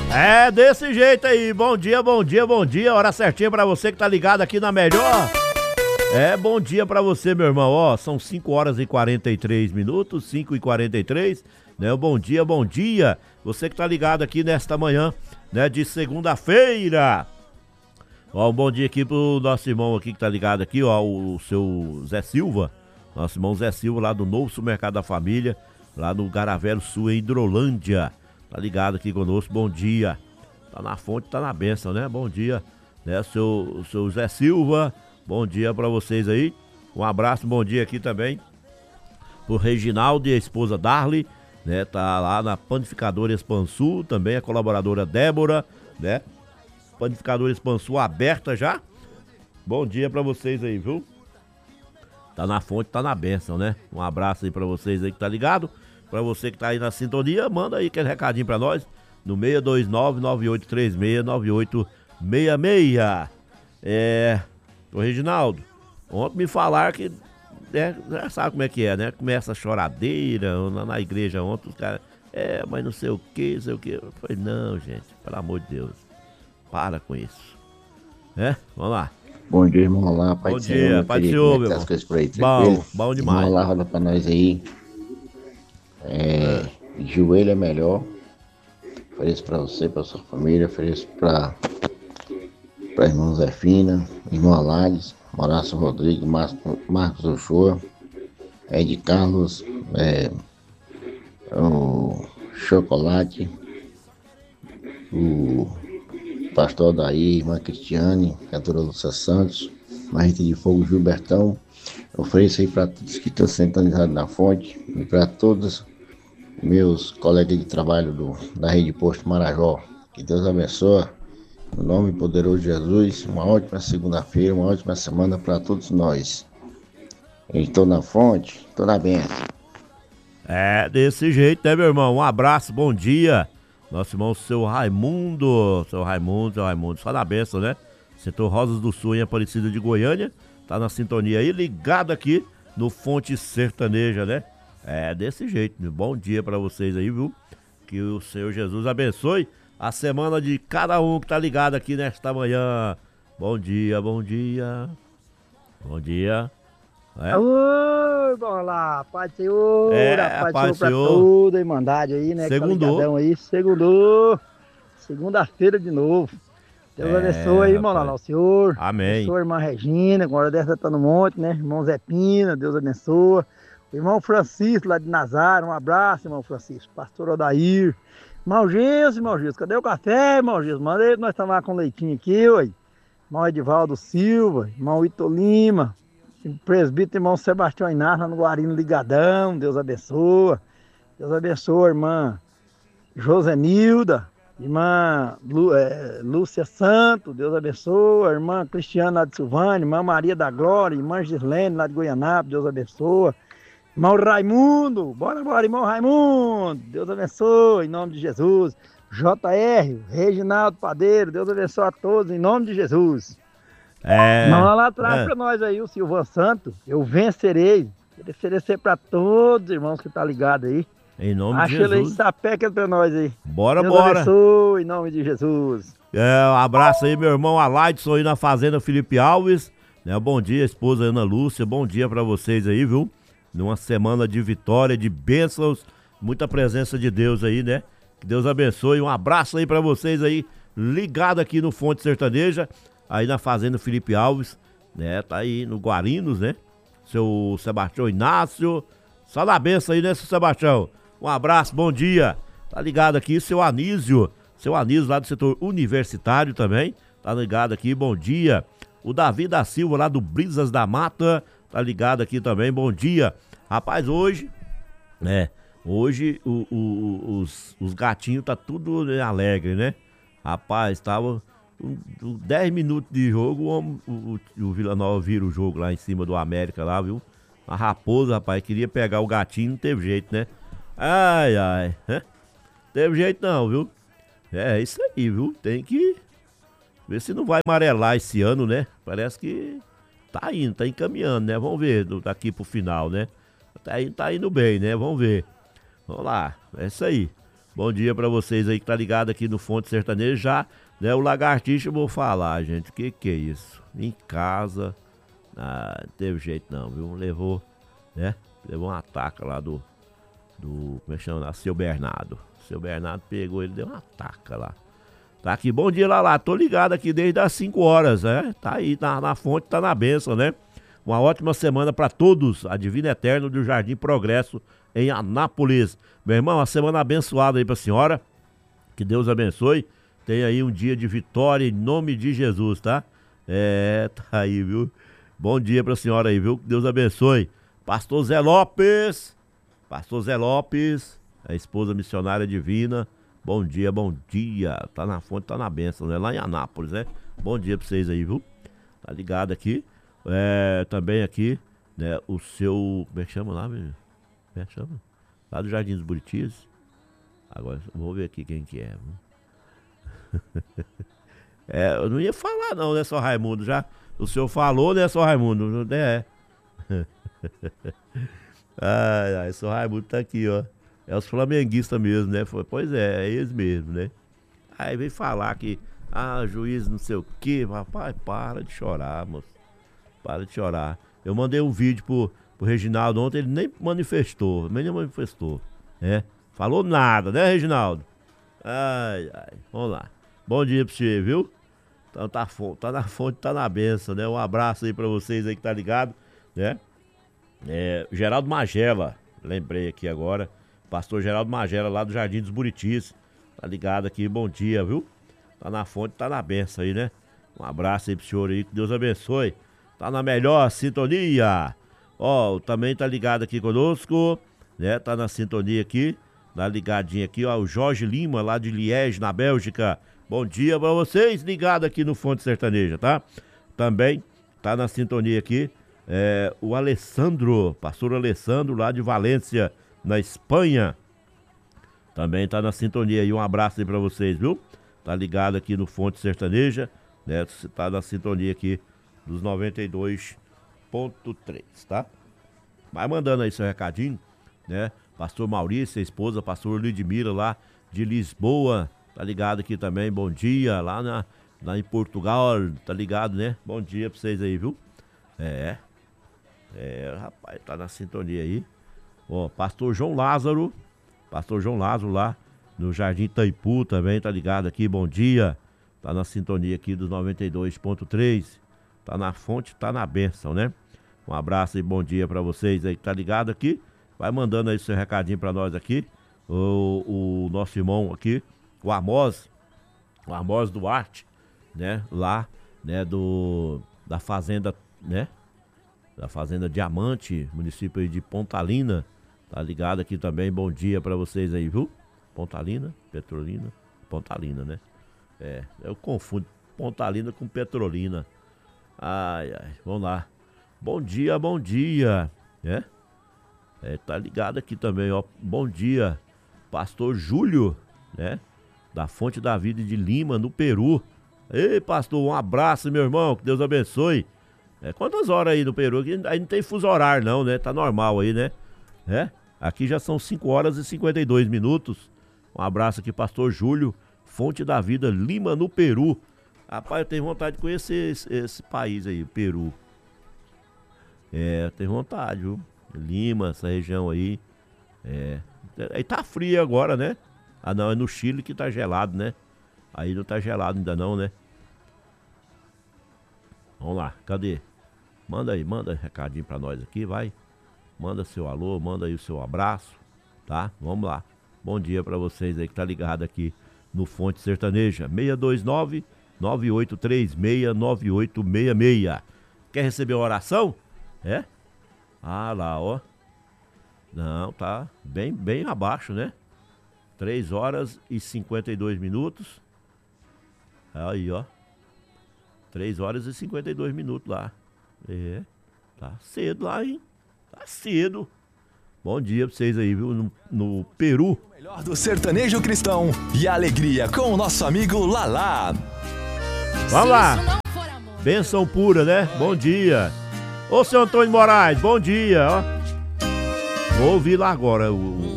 É desse jeito aí, bom dia, bom dia, bom dia, hora certinha pra você que tá ligado aqui na melhor. Bom dia pra você, meu irmão, ó, são 5 horas e 43 minutos, 5h43, né, bom dia, você que tá ligado aqui nesta manhã, né, de segunda-feira. Ó, um bom dia aqui pro nosso irmão aqui que tá ligado aqui, ó, o seu Zé Silva, nosso irmão Zé Silva lá do Novo Supermercado da Família, lá no Garavelo Sul, em Hidrolândia. Tá ligado aqui conosco, bom dia. Tá na fonte, tá na bênção, né? Bom dia, né? Seu Zé Silva, bom dia pra vocês aí. Um abraço, bom dia aqui também pro Reginaldo e a esposa Darly, né? Tá lá na Panificadora Expansul, também a colaboradora Débora, né? Panificadora Expansul aberta já. Bom dia pra vocês aí, viu? Tá na fonte, tá na bênção, né? Um abraço aí pra vocês aí que tá ligado. Pra você que tá aí na sintonia, manda aí aquele recadinho pra nós no 629-9836-9866. Ô Reginaldo, ontem me falaram que, já sabe como é que é, né? Começa a choradeira na igreja ontem, os caras, mas não sei o que. Eu falei, não, gente, pelo amor de Deus, para com isso. Vamos lá. Bom dia, irmão. Olá, Pai Bom do dia, Senhor. Pai do Senhor, meu irmão. As coisas por aí, tranquilo? Bom demais. Irmão, lá, roda pra nós aí. Joelho é melhor. Ofereço pra você, pra sua família. Ofereço pra irmão Zefina, irmão Alades, Horácio Rodrigues, Marcos Ochoa, Ed Carlos, o Chocolate, o Pastor Daí, irmã Cristiane, cantora Lúcia Santos, Marrita de Fogo Gilbertão. Ofereço aí para todos que estão sintonizados na fonte e para todos meus colegas de trabalho da Rede Posto Marajó. Que Deus abençoe, no nome poderoso de Jesus. Uma ótima segunda-feira, uma ótima semana para todos nós. Estou na fonte, estou na bênção. Desse jeito, né, meu irmão? Um abraço, bom dia. Nosso irmão, seu Raimundo, só na bênção, né? Setor Rosas do Sul, em Aparecida de Goiânia. Tá na sintonia aí, ligado aqui no Fonte Sertaneja, né? Desse jeito, né? Bom dia pra vocês aí, viu? Que o Senhor Jesus abençoe a semana de cada um que tá ligado aqui nesta manhã. Bom dia, bom dia. Bom dia. Oi, vamos lá, Pai do Senhor, Pai do pra Senhor. toda a Irmandade aí, né? Segundou. Segundou. Segunda-feira de novo. Deus abençoe aí, irmão, lá o Senhor. Amém. Abençoe a irmã Regina, com hora dessa tá no monte, né? Irmão Zé Pina, Deus abençoe. O irmão Francisco, lá de Nazaré, um abraço, irmão Francisco. Pastor Odair. Irmão Gilson, cadê o café, irmão Gilson? Manda aí, nós estamos lá com leitinho aqui, ué. Irmão Edivaldo Silva, irmão Ito Lima, presbítero irmão Sebastião Inácio, lá no Guarino Ligadão, Deus abençoe. Deus abençoe, irmã Josenilda, irmã Lúcia Santo, Deus abençoe. Irmã Cristiana lá de Silvânia, irmã Maria da Glória, irmã Gislene lá de Goianápolis, Deus abençoe. Irmão Raimundo, bora, irmão Raimundo, Deus abençoe, em nome de Jesus. JR, Reginaldo Padeiro, Deus abençoe a todos, em nome de Jesus. Manda lá atrás pra nós aí, o Silvan Santo, eu vencerei. Quero oferecer pra todos os irmãos que tá ligado aí. Em nome de Jesus. Acha ele aí, sapeca pra nós aí. Bora. Deus abençoe, em nome de Jesus. Um abraço aí, meu irmão Alaidson aí na Fazenda Felipe Alves. Né? Bom dia, esposa Ana Lúcia. Bom dia pra vocês aí, viu? Numa semana de vitória, de bênçãos, muita presença de Deus aí, né? Que Deus abençoe. Um abraço aí pra vocês aí, ligado aqui no Fonte Sertaneja, aí na Fazenda Felipe Alves, né? Tá aí no Guarinos, né? Seu Sebastião Inácio. Só na benção aí, né, seu Sebastião? Um abraço, bom dia. Tá ligado aqui, seu Anísio lá do setor universitário também. Tá ligado aqui, bom dia. O Davi da Silva lá do Brisas da Mata, tá ligado aqui também, bom dia. Rapaz, hoje os gatinhos tá tudo alegre, né? Rapaz, tava 10 minutos de jogo, o Vila Nova vira o jogo lá em cima do América lá, viu? A Raposa, rapaz, queria pegar o gatinho, não teve jeito, né? Ai, teve jeito não, viu? É isso aí, viu? Tem que ver se não vai amarelar esse ano, né? Parece que tá encaminhando, né? Vamos ver daqui pro final, né? Tá indo bem, né? Vamos ver. Vamos lá, é isso aí. Bom dia pra vocês aí que tá ligado aqui no Fonte Sertaneja. Já, né, o Lagartixa eu vou falar, gente. O que é isso? Em casa, não teve jeito não, viu? Levou uma taca lá do como é que chama lá? Seu Bernardo. Seu Bernardo pegou ele, deu uma taca lá. Tá aqui, bom dia lá, tô ligado aqui desde as 5 horas, né? Tá aí, na fonte, tá na bênção, né? Uma ótima semana pra todos, a Divina Eterno do Jardim Progresso, em Anápolis. Meu irmão, uma semana abençoada aí pra senhora, que Deus abençoe. Tem aí um dia de vitória em nome de Jesus, tá? Tá aí, viu? Bom dia pra senhora aí, viu? Que Deus abençoe. Pastor Zé Lopes, a esposa missionária divina. Bom dia. Tá na fonte, tá na bênção, né? Lá em Anápolis, né? Bom dia pra vocês aí, viu? Tá ligado aqui. Também aqui, né? O seu... Como é que chama lá, menino? Como é que chama? Lá do Jardim dos Buritis. Agora, vou ver aqui quem que é, viu? Eu não ia falar não, né, só Raimundo? Já o senhor falou, né, só Raimundo? Ai, só Raimundo tá aqui, ó. É os flamenguistas mesmo, né? Pois é eles mesmo, né? Aí vem falar que, juiz não sei o quê. Rapaz, para de chorar, moço. Para de chorar. Eu mandei um vídeo pro Reginaldo ontem, ele nem manifestou, né? Falou nada, né, Reginaldo? Ai, vamos lá. Bom dia pra você, viu? Então tá na fonte, tá na benção, né? Um abraço aí pra vocês aí que tá ligado, né? Geraldo Magela, lembrei aqui agora. Pastor Geraldo Magela, lá do Jardim dos Buritis. Tá ligado aqui, bom dia, viu? Tá na fonte, tá na benção aí, né? Um abraço aí pro senhor aí, que Deus abençoe. Tá na melhor sintonia. Ó, também tá ligado aqui conosco, né? Tá na sintonia aqui, tá ligadinho aqui, ó, o Jorge Lima, lá de Liège, na Bélgica. Bom dia pra vocês, ligado aqui no Fonte Sertaneja, tá? Também tá na sintonia aqui, o Alessandro, pastor Alessandro, lá de Valência, na Espanha. Também tá na sintonia aí, um abraço aí pra vocês, viu? Tá ligado aqui no Fonte Sertaneja, né? Tá na sintonia aqui dos 92.3, tá? Vai mandando aí seu recadinho, né? Pastor Maurício, a esposa, pastor Lidmira, lá de Lisboa, tá ligado aqui também, bom dia, lá em Portugal, tá ligado, né? Bom dia pra vocês aí, viu? Rapaz, tá na sintonia aí. Ó, pastor João Lázaro lá no Jardim Itaipu também, tá ligado aqui, bom dia. Tá na sintonia aqui dos 92.3. Tá na fonte, tá na bênção, né? Um abraço e bom dia pra vocês aí que tá ligado aqui. Vai mandando aí seu recadinho pra nós aqui. O nosso irmão aqui, o Amós Duarte, né? Lá, né, da fazenda, né? Da Fazenda Diamante, município aí de Pontalina. Tá ligado aqui também, bom dia pra vocês aí, viu? Pontalina, Petrolina, Pontalina, né? Eu confundo Pontalina com Petrolina. Ai, vamos lá. Bom dia, né? Tá ligado aqui também, ó. Bom dia, pastor Júlio, né? Da Fonte da Vida de Lima, no Peru. Ei, pastor, um abraço, meu irmão, que Deus abençoe. Quantas horas aí no Peru? Aí não tem fuso horário não, né? Tá normal aí, né? Aqui já são 5 horas e 52 minutos. Um abraço aqui, pastor Júlio, Fonte da Vida, Lima, no Peru. Rapaz, eu tenho vontade de conhecer esse país aí, Peru. Eu tenho vontade, viu? Lima, essa região aí. Aí tá frio agora, né? Não, é no Chile que tá gelado, né? Aí não tá gelado ainda não, né? Vamos lá, cadê? Manda recadinho pra nós aqui, vai. Manda seu alô, manda aí o seu abraço, tá? Vamos lá. Bom dia pra vocês aí que tá ligado aqui no Fonte Sertaneja. 629-9836-9866. Quer receber uma oração? Lá, ó. Não, tá bem abaixo, né? 3 horas e 52 minutos. Aí, ó. 3 horas e 52 minutos lá. Tá cedo lá, hein? Tá cedo. Bom dia pra vocês aí, viu? No Peru. O melhor do sertanejo cristão e a alegria com o nosso amigo Lalá. Vamos lá. Bênção pura, né? Bom dia. Ô, seu Antônio Moraes, bom dia, ó. Vou ouvir lá agora o